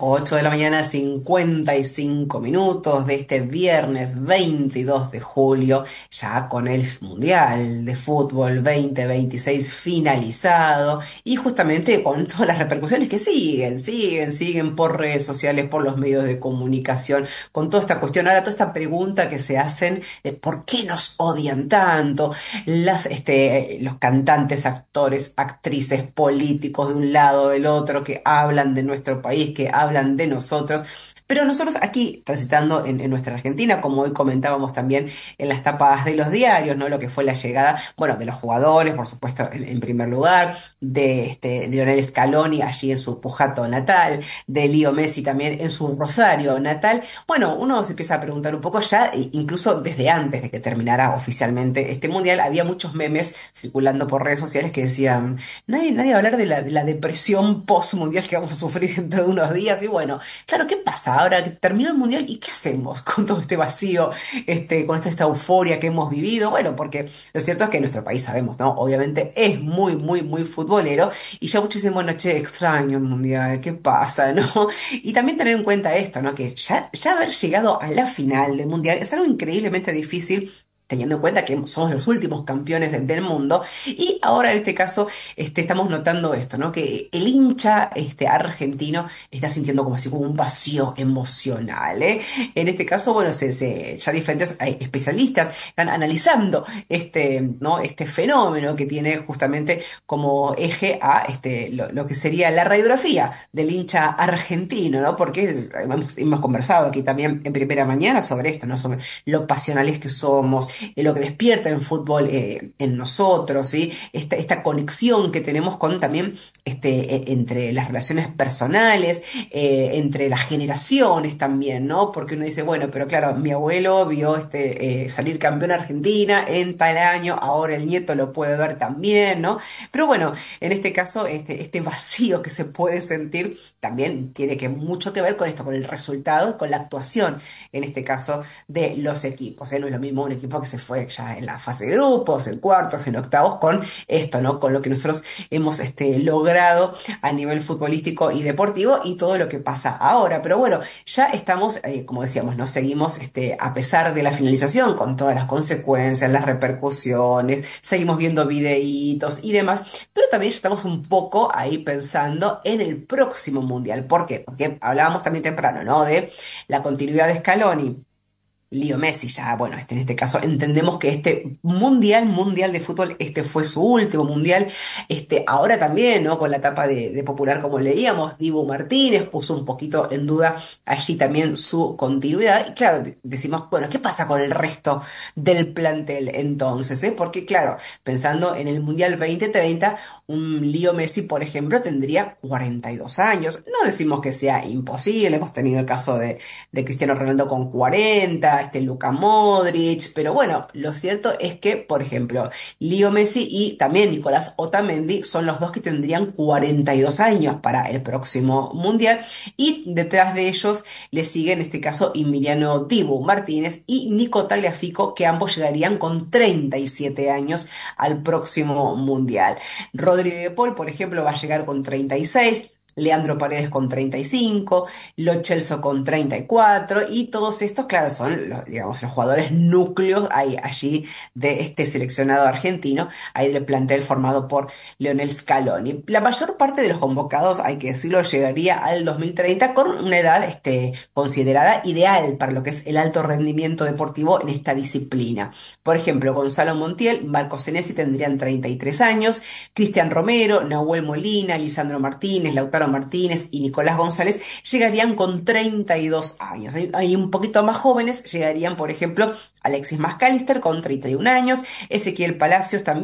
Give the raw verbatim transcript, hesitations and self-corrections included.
Ocho de la mañana, cincuenta y cinco minutos de este viernes veintidós de julio, ya con el Mundial de Fútbol dos mil veintiséis finalizado y justamente con todas las repercusiones que siguen, siguen, siguen por redes sociales, por los medios de comunicación, con toda esta cuestión, ahora toda esta pregunta que se hacen de por qué nos odian tanto, las, este, los cantantes, actores, actrices, políticos de un lado, del otro, que hablan de nuestro país, que hablan de nosotros. Pero nosotros aquí, transitando en, en nuestra Argentina, como hoy comentábamos también en las tapas de los diarios, ¿no? Lo que fue la llegada, bueno, de los jugadores, por supuesto, en, en primer lugar, de, este, de Lionel Scaloni allí en su Pujato natal, de Leo Messi también en su Rosario natal. Bueno, uno se empieza a preguntar un poco ya, e incluso desde antes de que terminara oficialmente este mundial, había muchos memes circulando por redes sociales que decían, nadie, nadie va a hablar de la, de la depresión post-mundial que vamos a sufrir dentro de unos días. Y bueno, claro, ¿qué pasa ahora que terminó el mundial y qué hacemos con todo este vacío, este, con toda esta euforia que hemos vivido? Bueno, porque lo cierto es que en nuestro país sabemos, ¿no? Obviamente es muy, muy, muy futbolero y ya muchos dicen, bueno, che, extraño el mundial, ¿qué pasa, no? Y también tener en cuenta esto, ¿no? Que ya, ya haber llegado a la final del mundial es algo increíblemente difícil, teniendo en cuenta que somos los últimos campeones del mundo. Y ahora en este caso este, estamos notando esto, ¿no? Que el hincha este, argentino está sintiendo como así como un vacío emocional, ¿eh? En este caso, bueno, se, se- ya diferentes eh, especialistas están analizando este, ¿no? Este fenómeno que tiene justamente como eje a este, lo, lo que sería la radiografía del hincha argentino, ¿no? Porque es- hemos, hemos conversado aquí también en primera mañana sobre esto, ¿no? Sobre lo pasionales que somos, eh, lo que despierta en fútbol eh, en nosotros, ¿sí? Esta, esta conexión que tenemos con también este, e- entre las relaciones personales, eh, entre las generaciones también, ¿no? Porque uno dice, bueno, pero claro, mi abuelo vio este, eh, salir campeón Argentina en tal año, ahora el nieto lo puede ver también, ¿no? Pero bueno, en este caso, este, este vacío que se puede sentir también tiene que mucho que ver con esto, con el resultado, con la actuación, en este caso, de los equipos, ¿eh? No es lo mismo un equipo que se fue ya en la fase de grupos, en cuartos, en octavos, con esto, ¿no? Con lo que nosotros hemos este, logrado a nivel futbolístico y deportivo y todo lo que pasa ahora. Pero bueno, ya estamos, eh, como decíamos, ¿no? Seguimos, este, a pesar de la finalización, con todas las consecuencias, las repercusiones, seguimos viendo videitos y demás, pero también ya estamos un poco ahí pensando en el próximo mundial. ¿Por qué? Porque hablábamos también temprano, ¿no? De la continuidad de Scaloni. Leo Messi ya, bueno, este, en este caso entendemos que este mundial, mundial de fútbol, este fue su último mundial, este, ahora también, ¿no? Con la etapa de, de popular, como leíamos, Dibu Martínez puso un poquito en duda allí también su continuidad, y claro, de- decimos, bueno, ¿qué pasa con el resto del plantel entonces, eh? Porque claro, pensando en el mundial dos mil treinta, un Leo Messi, por ejemplo, tendría cuarenta y dos años, no decimos que sea imposible, hemos tenido el caso de de Cristiano Ronaldo con cuarenta, este Luka Modric, pero bueno, lo cierto es que, por ejemplo, Leo Messi y también Nicolás Otamendi son los dos que tendrían cuarenta y dos años para el próximo Mundial y detrás de ellos le sigue en este caso Emiliano Dibu Martínez y Nico Tagliafico, que ambos llegarían con treinta y siete años al próximo Mundial. Rodri de Paul, por ejemplo, va a llegar con treinta y seis. Leandro Paredes con treinta y cinco, Lo Celso con treinta y cuatro y todos estos, claro, son los, digamos, los jugadores núcleos ahí, allí de este seleccionado argentino, ahí del plantel formado por Leonel Scaloni. La mayor parte de los convocados, hay que decirlo, llegaría al dos mil treinta con una edad este, considerada ideal para lo que es el alto rendimiento deportivo en esta disciplina. Por ejemplo, Gonzalo Montiel, Marco Senesi tendrían treinta y tres años, Cristian Romero, Nahuel Molina, Lisandro Martínez, Lautaro Martínez y Nicolás González llegarían con treinta y dos años. Hay, hay un poquito más jóvenes, llegarían, por ejemplo, Alexis McAllister con treinta y un años, Ezequiel Palacios también